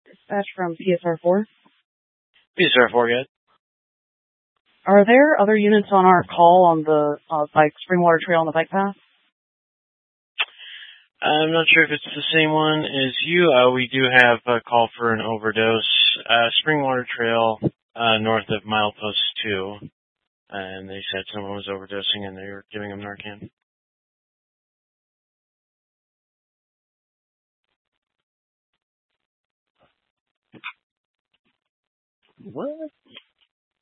Dispatch from PSR4. PSR4, good. Are there other units on our call on the Springwater Trail on the bike path? I'm not sure if it's the same one as you. We do have a call for an overdose. Springwater Trail, north of milepost 2. And they said someone was overdosing and they were giving them Narcan. What?